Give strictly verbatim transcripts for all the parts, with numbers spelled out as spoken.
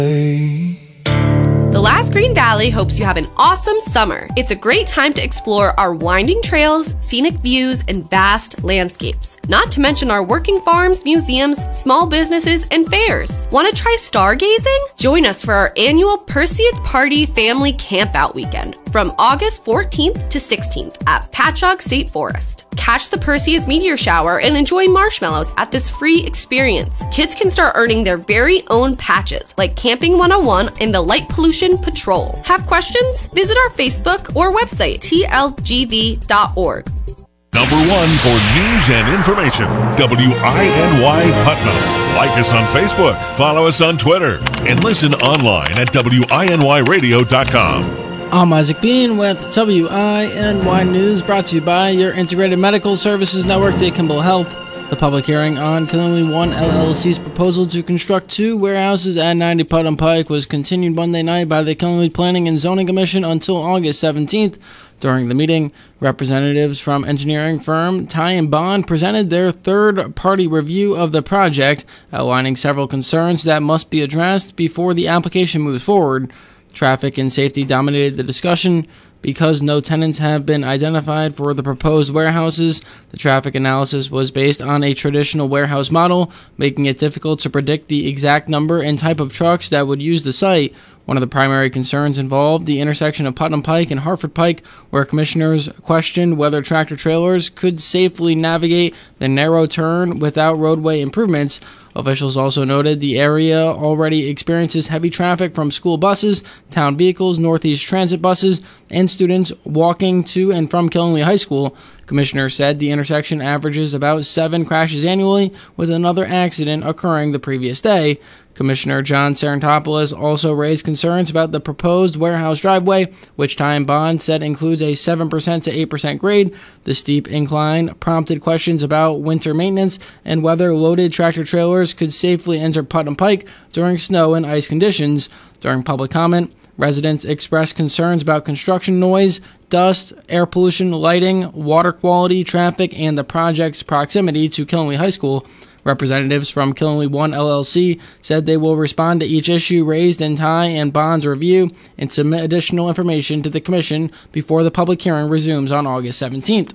The Last Green Valley hopes you have an awesome summer. It's a great time to explore our winding trails, scenic views, and vast landscapes. Not to mention our working farms, museums, small businesses, and fairs. Want to try stargazing? Join us for our annual Perseids Party Family Campout Weekend from August fourteenth to sixteenth at Patchogue State Forest. Catch the Perseids meteor shower and enjoy marshmallows at this free experience. Kids can start earning their very own patches, like Camping one oh one and the Light Pollution Patrol. Have questions? Visit our Facebook or website, T L G V dot org. Number one for news and information, W I N Y Putnam. Like us on Facebook, follow us on Twitter, and listen online at W I N Y radio dot com. I'm Isaac Bean with W I N Y News, brought to you by your Integrated Medical Services Network, Day Kimball Health. The public hearing on Killingley One L L C's proposal to construct two warehouses at ninety Putnam Pike was continued Monday night by the Killingley Planning and Zoning Commission until August seventeenth. During the meeting, representatives from engineering firm Ty and Bond presented their third-party review of the project, outlining several concerns that must be addressed before the application moves forward. Traffic and safety dominated the discussion. Because no tenants have been identified for the proposed warehouses, the traffic analysis was based on a traditional warehouse model, making it difficult to predict the exact number and type of trucks that would use the site. One of the primary concerns involved the intersection of Putnam Pike and Hartford Pike, where commissioners questioned whether tractor-trailers could safely navigate the narrow turn without roadway improvements. Officials also noted the area already experiences heavy traffic from school buses, town vehicles, Northeast Transit buses, and students walking to and from Killingley High School. Commissioners said the intersection averages about seven crashes annually, with another accident occurring the previous day. Commissioner John Sarantopoulos also raised concerns about the proposed warehouse driveway, which Ty and Bond said includes a seven percent to eight percent grade. The steep incline prompted questions about winter maintenance and whether loaded tractor-trailers could safely enter Putnam Pike during snow and ice conditions. During public comment, residents expressed concerns about construction noise, dust, air pollution, lighting, water quality, traffic, and the project's proximity to Killingley High School. Representatives from Killingley One L L C said they will respond to each issue raised in Ty and Bond's review and submit additional information to the Commission before the public hearing resumes on August seventeenth.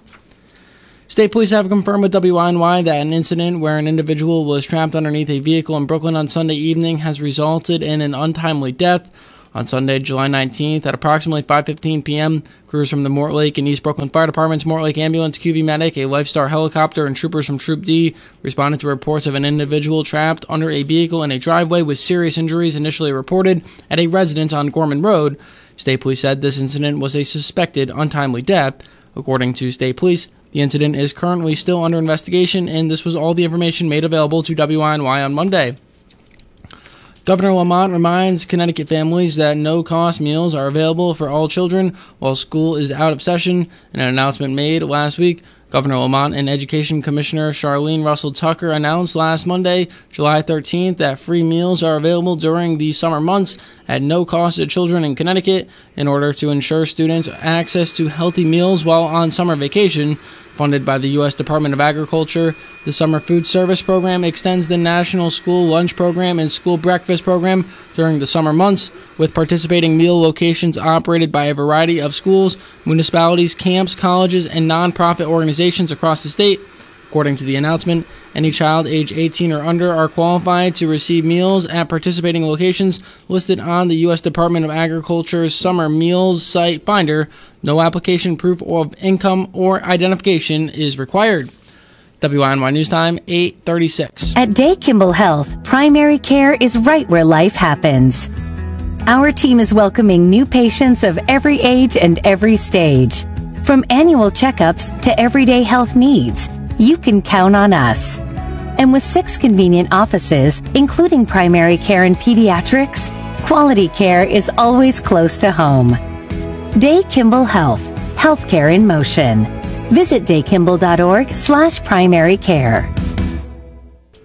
State police have confirmed with W I N Y that an incident where an individual was trapped underneath a vehicle in Brooklyn on Sunday evening has resulted in an untimely death. On Sunday, July nineteenth, at approximately five fifteen p.m., crews from the Mortlake and East Brooklyn Fire Departments, Mortlake Ambulance, Q V Medic, a Lifestar helicopter, and troopers from Troop D responded to reports of an individual trapped under a vehicle in a driveway with serious injuries initially reported at a residence on Gorman Road. State police said this incident was a suspected untimely death. According to state police, the incident is currently still under investigation, and this was all the information made available to W I N Y on Monday. Governor Lamont reminds Connecticut families that no-cost meals are available for all children while school is out of session. In an announcement made last week, Governor Lamont and Education Commissioner Charlene Russell Tucker announced last Monday, July thirteenth, that free meals are available during the summer months at no cost to children in Connecticut in order to ensure students access to healthy meals while on summer vacation. Funded by the U S Department of Agriculture, the Summer Food Service Program extends the National School Lunch Program and School Breakfast Program during the summer months, with participating meal locations operated by a variety of schools, municipalities, camps, colleges, and nonprofit organizations across the state. According to the announcement, any child age eighteen or under are qualified to receive meals at participating locations listed on the U S Department of Agriculture's Summer Meals Site Finder. No application, proof of income, or identification is required. W I N Y News Time, eight thirty-six. At Day Kimball Health, primary care is right where life happens. Our team is welcoming new patients of every age and every stage. From annual checkups to everyday health needs, you can count on us. And with six convenient offices, including primary care and pediatrics, quality care is always close to home. Day Kimball Health, healthcare in motion. Visit daykimball dot org slash primary care.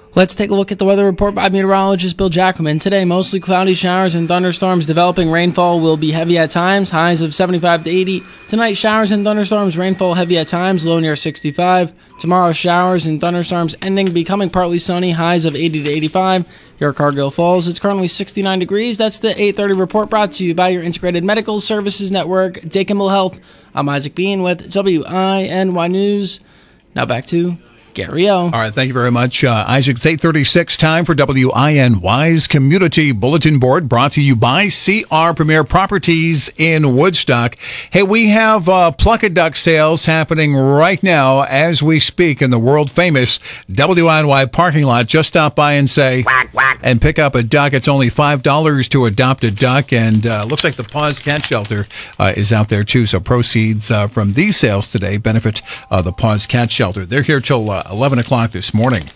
Let's take a look at the weather report by meteorologist Bill Jackelman. Today, mostly cloudy, showers and thunderstorms developing. Rainfall will be heavy at times, highs of seventy-five to eighty. Tonight, showers and thunderstorms, rainfall heavy at times, low near sixty-five. Tomorrow, showers and thunderstorms ending, becoming partly sunny, highs of eighty to eighty-five. Here at Cargill Falls, it's currently sixty-nine degrees. That's the eight thirty report brought to you by your Integrated Medical Services Network, Day Kimball Health. I'm Isaac Bean with W I N Y News. Now back to Gary O. All right, thank you very much, uh, Isaac. It's eight thirty-six, time for W I N Y's Community Bulletin Board, brought to you by C R Premier Properties in Woodstock. Hey, we have uh, Pluck a Duck sales happening right now as we speak in the world-famous W I N Y parking lot. Just stop by and say, quack, quack, and pick up a duck. It's only five dollars to adopt a duck, and uh, looks like the Paws Cat Shelter uh, is out there, too. So proceeds uh, from these sales today benefit uh, the Paws Cat Shelter. They're here till uh, eleven o'clock this morning.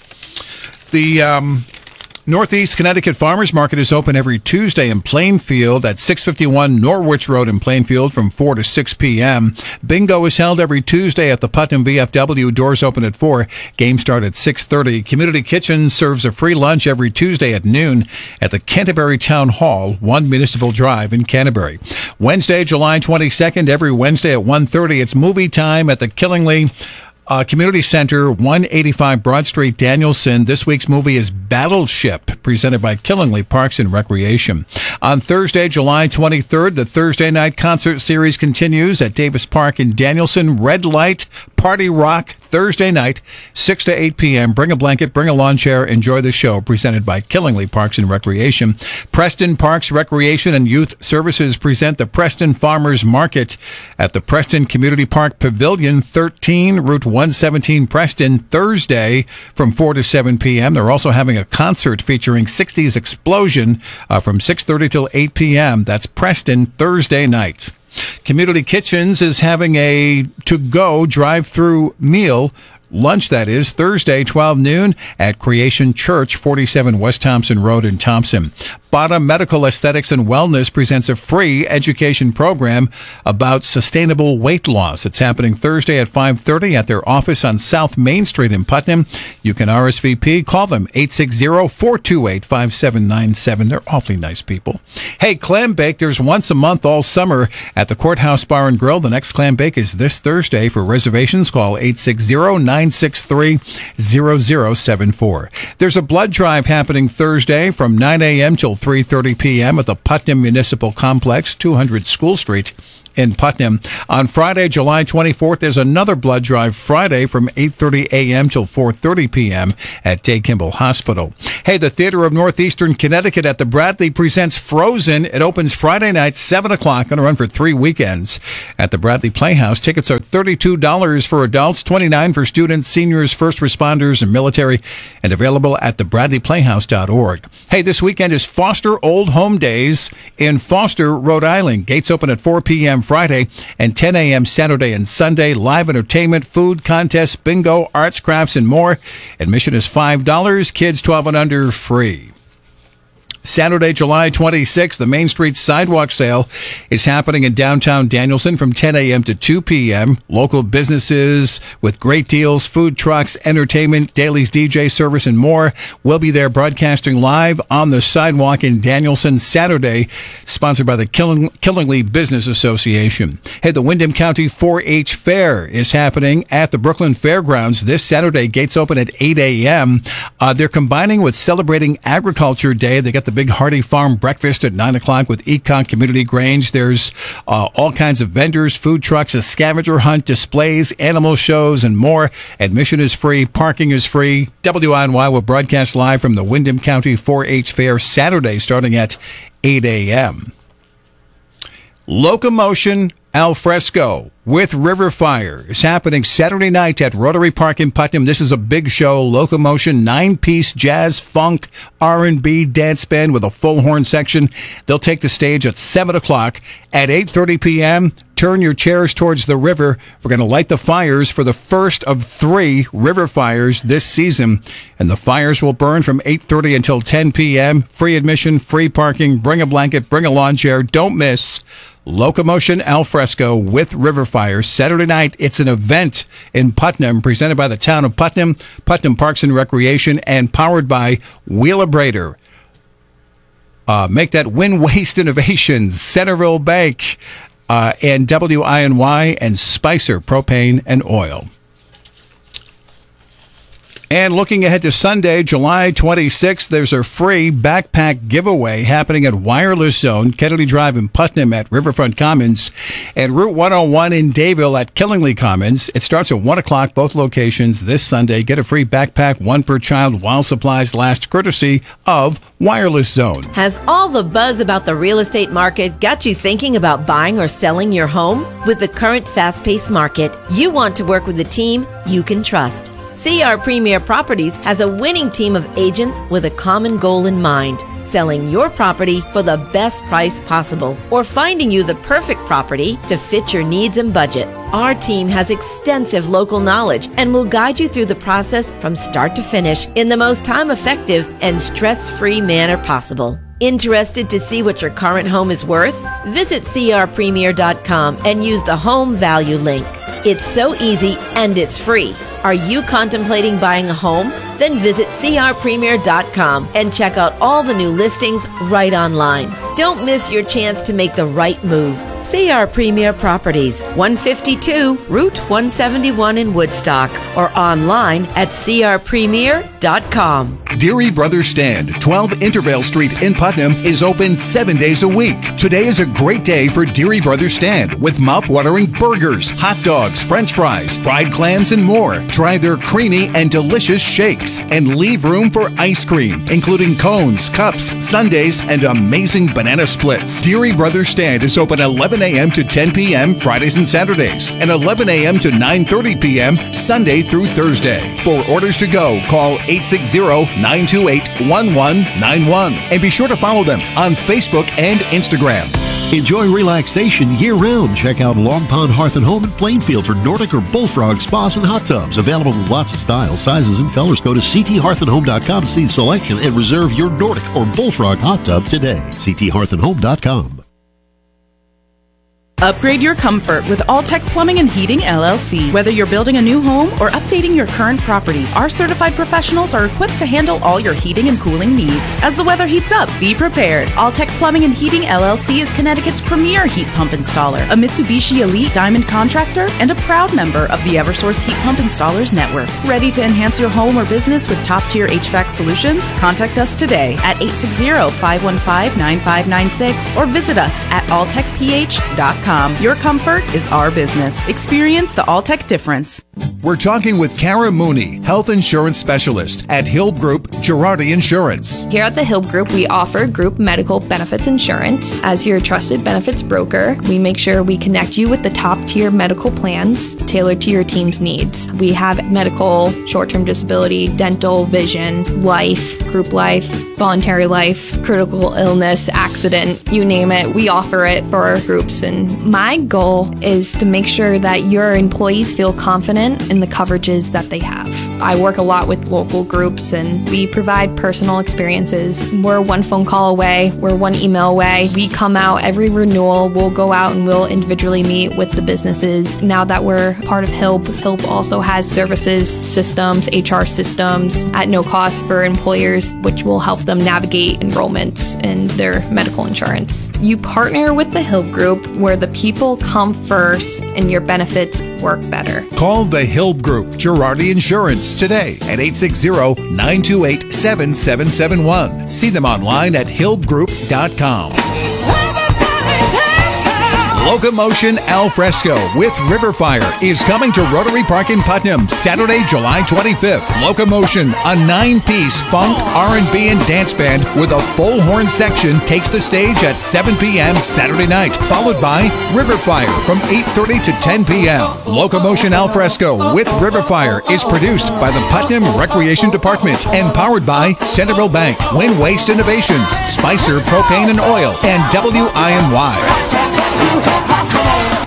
The um, Northeast Connecticut Farmers Market is open every Tuesday in Plainfield at six fifty-one Norwich Road in Plainfield from four to six p.m. Bingo is held every Tuesday at the Putnam V F W. Doors open at four. Games start at six thirty. Community Kitchen serves a free lunch every Tuesday at noon at the Canterbury Town Hall, one Municipal Drive in Canterbury. Wednesday, July twenty-second, every Wednesday at one thirty, it's movie time at the Killingly Uh, Community Center, one eighty-five Broad Street, Danielson. This week's movie is Battleship, presented by Killingly Parks and Recreation. On Thursday, July twenty-third, the Thursday night concert series continues at Davis Park in Danielson. Red Light Party Rock, Thursday night, six to eight p.m. Bring a blanket, bring a lawn chair, enjoy the show, presented by Killingly Parks and Recreation. Preston Parks, Recreation, and Youth Services present the Preston Farmers Market at the Preston Community Park Pavilion, thirteen Route one seventeen Preston, Thursday from four to seven p.m. They're also having a concert featuring sixties Explosion uh, from six thirty till eight p.m. That's Preston, Thursday nights. Community Kitchens is having a to-go drive-through meal, lunch that is, Thursday, twelve noon at Creation Church, forty-seven West Thompson Road in Thompson. Bottom Medical Aesthetics and Wellness presents a free education program about sustainable weight loss. It's happening Thursday at five thirty at their office on South Main Street in Putnam. You can R S V P. Call them, eight six zero, four two eight, five seven nine seven. They're awfully nice people. Hey, Clam Bake, there's once a month all summer at the Courthouse Bar and Grill. The next Clam Bake is this Thursday. For reservations, call eight six zero, nine six three, zero zero seven four. There's a blood drive happening Thursday from nine a.m. till three thirty p.m. at the Putnam Municipal Complex, two hundred School Street in Putnam. On Friday, July twenty-fourth, there's another blood drive Friday from eight thirty a.m. till four thirty p.m. at Day Kimball Hospital. Hey, the Theater of Northeastern Connecticut at the Bradley presents Frozen. It opens Friday night, seven o'clock, going to run for three weekends at the Bradley Playhouse. Tickets are thirty-two dollars for adults, twenty-nine dollars for students, seniors, first responders, and military, and available at the bradley playhouse dot org. Hey, this weekend is Foster Old Home Days in Foster, Rhode Island. Gates open at four p.m. Friday and ten a.m. Saturday and Sunday. Live entertainment, food, contests, bingo, arts, crafts, and more. Admission is five dollars. Kids twelve and under free. Saturday, July twenty-sixth, the Main Street Sidewalk Sale is happening in downtown Danielson from ten a.m. to two p.m. Local businesses with great deals, food trucks, entertainment, Daly's D J service, and more will be there broadcasting live on the sidewalk in Danielson Saturday, sponsored by the Killing, Killingly Business Association. Hey, the Windham County four H Fair is happening at the Brooklyn Fairgrounds this Saturday. Gates open at eight a.m. Uh, they're combining with celebrating Agriculture Day. They got the big Hardy Farm breakfast at nine o'clock with Econ Community Grange. There's uh, all kinds of vendors, food trucks, a scavenger hunt, displays, animal shows, and more. Admission is free. Parking is free. W I N Y will broadcast live from the Windham County four H Fair Saturday starting at eight a.m. Locomotion Alfresco with River Fire is happening Saturday night at Rotary Park in Putnam. This is a big show. Locomotion, nine-piece jazz, funk, R and B dance band with a full horn section. They'll take the stage at seven o'clock. At eight thirty p.m., turn your chairs towards the river. We're going to light the fires for the first of three river fires this season. And the fires will burn from eight thirty until ten p.m. Free admission, free parking. Bring a blanket, bring a lawn chair. Don't miss Locomotion Al Fresco with River Fire. Saturday night, it's an event in Putnam presented by the town of Putnam, Putnam Parks and Recreation, and powered by Wheelabrator. Uh, make that win waste innovations, Centerville Bank, uh, and W I N Y and Spicer Propane and Oil. And looking ahead to Sunday, July twenty-sixth, there's a free backpack giveaway happening at Wireless Zone, Kennedy Drive in Putnam at Riverfront Commons, and Route one oh one in Dayville at Killingley Commons. It starts at one o'clock, both locations this Sunday. Get a free backpack, one per child, while supplies last, courtesy of Wireless Zone. Has all the buzz about the real estate market got you thinking about buying or selling your home? With the current fast-paced market, you want to work with a team you can trust. C R Premier Properties has a winning team of agents with a common goal in mind: selling your property for the best price possible or finding you the perfect property to fit your needs and budget. Our team has extensive local knowledge and will guide you through the process from start to finish in the most time-effective and stress-free manner possible. Interested to see what your current home is worth? Visit C R premier dot com and use the home value link. It's so easy and it's free. Are you contemplating buying a home? Then visit C R premier dot com and check out all the new listings right online. Don't miss your chance to make the right move. C R Premier Properties, one fifty-two Route one seventy-one in Woodstock, or online at C R premier dot com. Deary Brothers Stand, twelve Intervale Street in Putnam, is open seven days a week. Today is a great day for Deary Brothers Stand with mouth-watering burgers, hot dogs, french fries, fried clams, and more. Try their creamy and delicious shakes and leave room for ice cream, including cones, cups, sundaes, and amazing banana splits. Deary Brothers Stand is open eleven a.m. to ten p.m. Fridays and Saturdays, and eleven a.m. to nine thirty p.m. Sunday through Thursday. For orders to go, call eight six zero, nine two eight, one one nine one. And be sure to follow them on Facebook and Instagram. Enjoy relaxation year-round. Check out Long Pond Hearth and Home in Plainfield for Nordic or Bullfrog spas and hot tubs. Available in lots of styles, sizes, and colors. Go to c t hearth and home dot com to see the selection and reserve your Nordic or Bullfrog hot tub today. c t hearth and home dot com. Upgrade your comfort with Alltech Plumbing and Heating, L L C. Whether you're building a new home or updating your current property, our certified professionals are equipped to handle all your heating and cooling needs. As the weather heats up, be prepared. Alltech Plumbing and Heating, L L C is Connecticut's premier heat pump installer, a Mitsubishi Elite Diamond contractor, and a proud member of the Eversource Heat Pump Installers Network. Ready to enhance your home or business with top-tier H V A C solutions? Contact us today at eight six zero, five one five, nine five nine six or visit us at alltech p h dot com. Your comfort is our business. Experience the Alltech difference. We're talking with Kara Mooney, health insurance specialist at Hill Group Girardi Insurance. Here at the Hill Group, we offer group medical benefits insurance. As your trusted benefits broker, we make sure we connect you with the top-tier medical plans tailored to your team's needs. We have medical, short-term disability, dental, vision, life, group life, voluntary life, critical illness, accident, you name it. We offer it for our groups, and my goal is to make sure that your employees feel confident in the coverages that they have. I work a lot with local groups, and we provide personal experiences. We're one phone call away. We're one email away. We come out every renewal. We'll go out and we'll individually meet with the businesses. Now that we're part of H I L P, H I L P also has services, systems, H R systems at no cost for employers, which will help them navigate enrollments in their medical insurance. You partner with the H I L P Group, where the people come first and your benefits work better. Call the Hill Group Girardi Insurance today at eight six zero, nine two eight, seven seven seven one. See them online at hill group dot com. Locomotion Al Fresco with River Fire is coming to Rotary Park in Putnam Saturday, July twenty-fifth. Locomotion, a nine-piece funk, R and B, and dance band with a full horn section, takes the stage at seven p.m. Saturday night, followed by River Fire from eight thirty to ten p.m. Locomotion Al Fresco with River Fire is produced by the Putnam Recreation Department and powered by Centerville Bank, Win Waste Innovations, Spicer Propane and Oil, and W I N Y.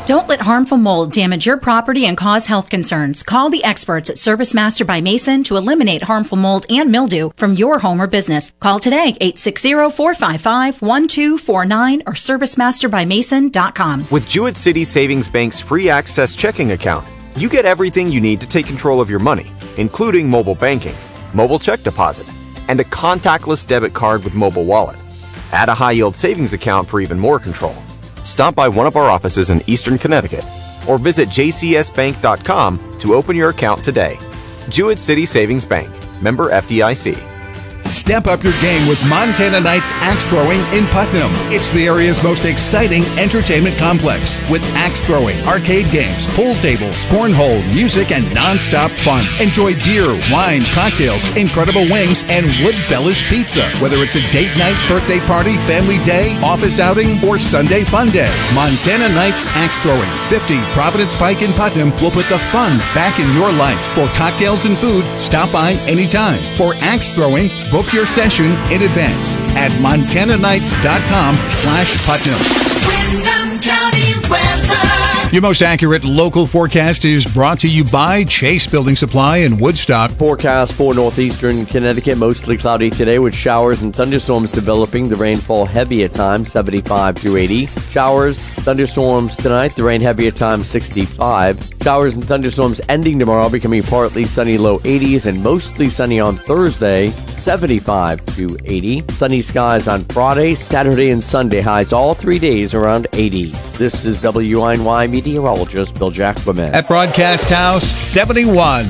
Don't let harmful mold damage your property and cause health concerns. Call the experts at Service Master by Mason to eliminate harmful mold and mildew from your home or business. Call today, eight six zero, four five five, one two four nine or service master by mason dot com. With Jewett City Savings Bank's free access checking account, you get everything you need to take control of your money, including mobile banking, mobile check deposit, and a contactless debit card with mobile wallet. Add a high-yield savings account for even more control. Stop by one of our offices in Eastern Connecticut or visit j c s bank dot com to open your account today. Jewett City Savings Bank, member F D I C. Step up your game with Montana Knights Axe Throwing in Putnam. It's the area's most exciting entertainment complex with axe throwing, arcade games, pool tables, cornhole, music, and non-stop fun. Enjoy beer, wine, cocktails, incredible wings, and Woodfellas Pizza. Whether it's a date night, birthday party, family day, office outing, or Sunday fun day, Montana Knights Axe Throwing, fifty Providence Pike in Putnam will put the fun back in your life. For cocktails and food, stop by anytime. For axe throwing, book your session in advance at montana knights dot com slash Putnam. Windham County weather. Your most accurate local forecast is brought to you by Chase Building Supply in Woodstock. Forecast for northeastern Connecticut, mostly cloudy today with showers and thunderstorms developing. The rainfall heavy at times, seventy-five to eighty. Showers, thunderstorms tonight. The rain heavy at times, sixty-five. Showers and thunderstorms ending tomorrow, becoming partly sunny, low eighties, and mostly sunny on Thursday, seventy-five to eighty. Sunny skies on Friday, Saturday, and Sunday. Highs all three days around eighty. This is W I N Y meteorologist Bill Jackman. At Broadcast House, seventy-one.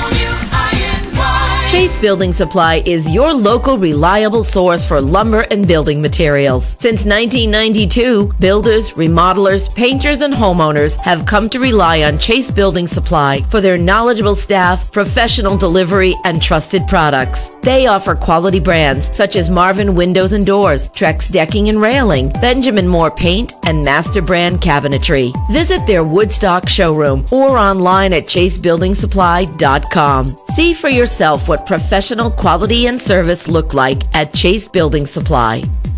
Chase Building Supply is your local reliable source for lumber and building materials. Since nineteen ninety-two, builders, remodelers, painters, and homeowners have come to rely on Chase Building Supply for their knowledgeable staff, professional delivery, and trusted products. They offer quality brands such as Marvin Windows and Doors, Trex Decking and Railing, Benjamin Moore Paint, and Master Brand Cabinetry. Visit their Woodstock showroom or online at chase building supply dot com. See for yourself what professional quality and service look like at Chase Building Supply.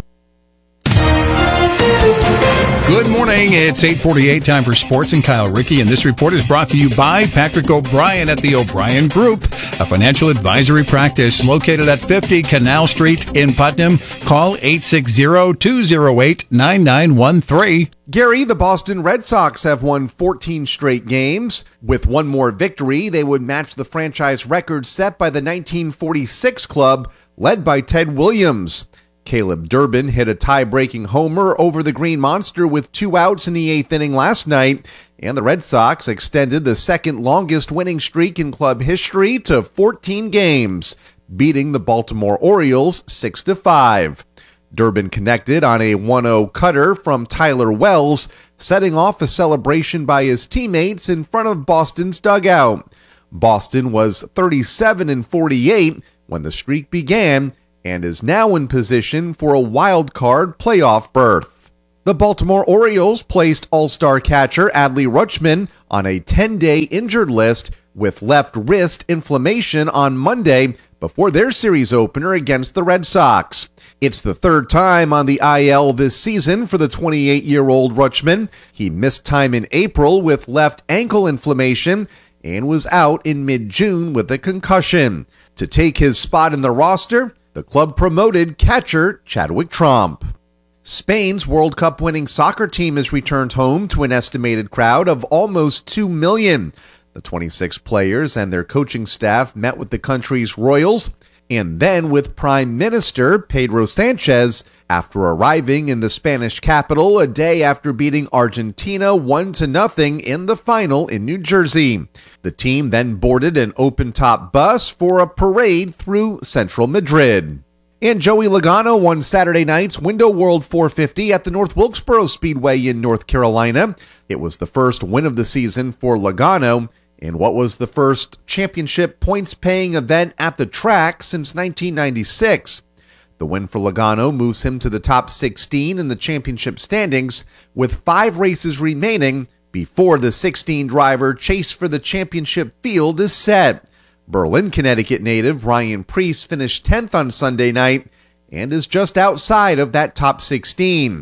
Good morning. It's eight forty-eight, time for sports, and Kyle Rickey. And this report is brought to you by Patrick O'Brien at the O'Brien Group, a financial advisory practice located at fifty Canal Street in Putnam. Call eight six zero, two zero eight, nine nine one three. Gary, the Boston Red Sox have won fourteen straight games. With one more victory, they would match the franchise record set by the nineteen forty-six club, led by Ted Williams. Caleb Durbin hit a tie-breaking homer over the Green Monster with two outs in the eighth inning last night, and the Red Sox extended the second longest winning streak in club history to fourteen games, beating the Baltimore Orioles six to five. Durbin connected on a one oh cutter from Tyler Wells, setting off a celebration by his teammates in front of Boston's dugout. Boston was thirty-seven and forty-eight when the streak began, and is now in position for a wild card playoff berth. The Baltimore Orioles placed all-star catcher Adley Rutschman on a ten-day injured list with left wrist inflammation on Monday before their series opener against the Red Sox. It's the third time on the I L this season for the twenty-eight-year-old Rutschman. He missed time in April with left ankle inflammation and was out in mid-June with a concussion. To take his spot in the roster, the club promoted catcher Chadwick Tromp. Spain's World Cup winning soccer team has returned home to an estimated crowd of almost two million. The twenty-six players and their coaching staff met with the country's royals and then with Prime Minister Pedro Sanchez after arriving in the Spanish capital a day after beating Argentina one to nothing in the final in New Jersey. The team then boarded an open-top bus for a parade through central Madrid. And Joey Logano won Saturday night's Window World four fifty at the North Wilkesboro Speedway in North Carolina. It was the first win of the season for Logano in what was the first championship points-paying event at the track since nineteen ninety-six. The win for Logano moves him to the top sixteen in the championship standings, with five races remaining before the sixteen-driver chase for the championship field is set. Berlin, Connecticut native Ryan Preece finished tenth on Sunday night and is just outside of that top sixteen.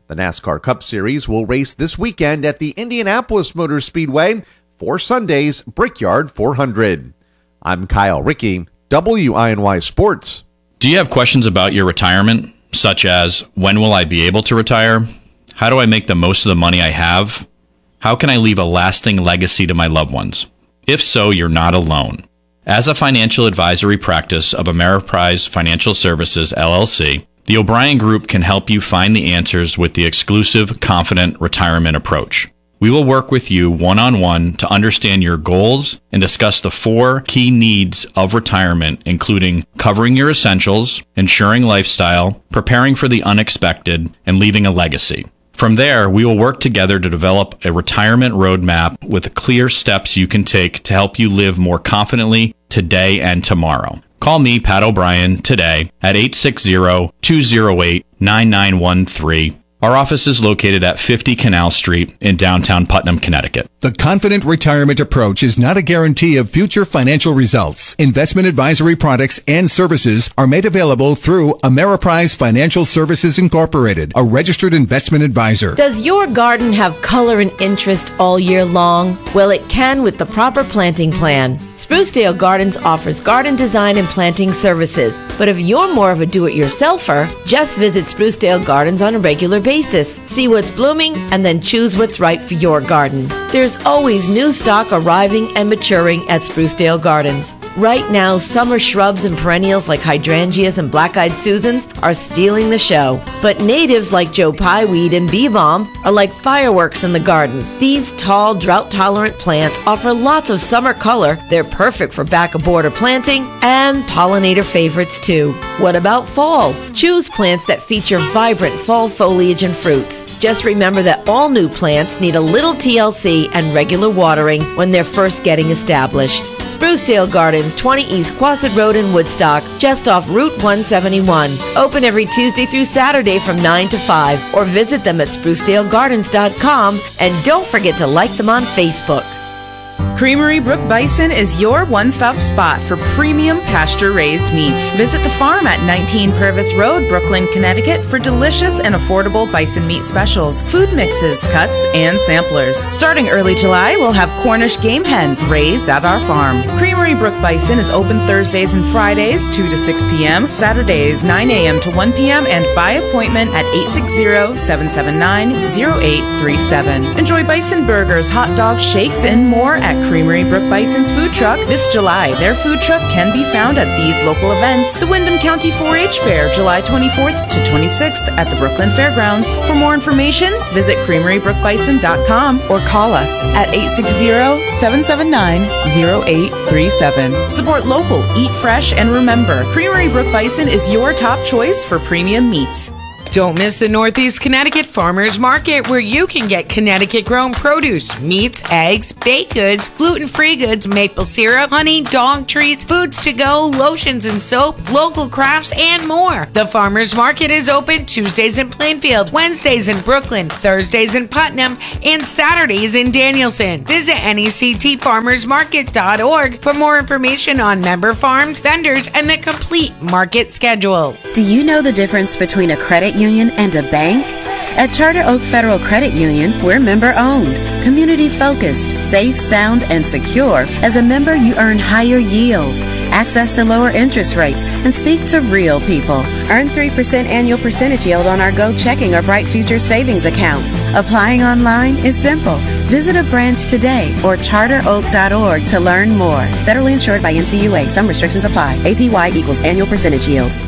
The NASCAR Cup Series will race this weekend at the Indianapolis Motor Speedway for Sunday's Brickyard four hundred. I'm Kyle Rickey, W I N Y Sports. Do you have questions about your retirement, such as when will I be able to retire? How do I make the most of the money I have? How can I leave a lasting legacy to my loved ones? If so, you're not alone. As a financial advisory practice of Ameriprise Financial Services, L L C, the O'Brien Group can help you find the answers with the exclusive Confident Retirement Approach. We will work with you one-on-one to understand your goals and discuss the four key needs of retirement, including covering your essentials, ensuring lifestyle, preparing for the unexpected, and leaving a legacy. From there, we will work together to develop a retirement roadmap with clear steps you can take to help you live more confidently today and tomorrow. Call me, Pat O'Brien, today at eight six zero, two zero eight, nine nine one three. Our office is located at fifty Canal Street in downtown Putnam, Connecticut. The Confident Retirement Approach is not a guarantee of future financial results. Investment advisory products and services are made available through Ameriprise Financial Services Incorporated, a registered investment advisor. Does your garden have color and interest all year long? Well, it can with the proper planting plan. Sprucedale Gardens offers garden design and planting services, but if you're more of a do-it-yourselfer, just visit Sprucedale Gardens on a regular basis. See what's blooming and then choose what's right for your garden. There's always new stock arriving and maturing at Sprucedale Gardens. Right now, summer shrubs and perennials like hydrangeas and black-eyed Susans are stealing the show. But natives like Joe Pye weed and bee balm are like fireworks in the garden. These tall, drought-tolerant plants offer lots of summer color. They're perfect for back-of-border planting and pollinator favorites too. What about fall? Choose plants that feature vibrant fall foliage and fruits. Just remember that all new plants need a little T L C and regular watering when they're first getting established. Sprucedale Gardens, twenty East Quasit Road in Woodstock, just off Route one seventy-one. Open every Tuesday through Saturday from nine to five, or visit them at sprucedale gardens dot com, and don't forget to like them on Facebook. Creamery Brook Bison is your one-stop spot for premium pasture-raised meats. Visit the farm at nineteen Purvis Road, Brooklyn, Connecticut for delicious and affordable bison meat specials, food mixes, cuts, and samplers. Starting early July, we'll have Cornish game hens raised at our farm. Creamery Brook Bison is open Thursdays and Fridays, two to six p.m., Saturdays, nine a.m. to one p.m., and by appointment at eight six zero, seven seven nine, zero eight three seven. Enjoy bison burgers, hot dogs, shakes, and more at Creamery Brook Bison's food truck this July. Their food truck can be found at these local events: the Windham County four H Fair, July twenty-fourth to twenty-sixth at the Brooklyn Fairgrounds. For more information, visit creamery brook bison dot com or call us at eight six zero, seven seven nine, zero eight three seven. Support local, eat fresh, and remember, Creamery Brook Bison is your top choice for premium meats. Don't miss the Northeast Connecticut Farmers Market, where you can get Connecticut-grown produce, meats, eggs, baked goods, gluten-free goods, maple syrup, honey, dog treats, foods to go, lotions and soap, local crafts, and more. The Farmers Market is open Tuesdays in Plainfield, Wednesdays in Brooklyn, Thursdays in Putnam, and Saturdays in Danielson. Visit N E C T farmers market dot org for more information on member farms, vendors, and the complete market schedule. Do you know the difference between a credit union and a bank? At Charter Oak Federal Credit Union, we're member-owned, community-focused, safe, sound, and secure. As a member, you earn higher yields, access to lower interest rates, and speak to real people. Earn three percent annual percentage yield on our Go Checking or Bright Futures savings accounts. Applying online is simple. Visit a branch today or charter oak dot org to learn more. Federally insured by N C U A. Some restrictions apply. A P Y equals annual percentage yield.